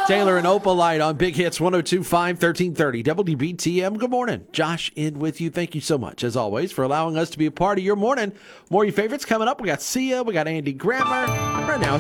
Taylor and Opalite on Big Hits 102.5, 1330 WBTM. Good morning. Josh in with you. Thank you so much, as always, for allowing us to be a part of your morning. More of your favorites coming up. We got Sia. We got Andy Grammer. Right now,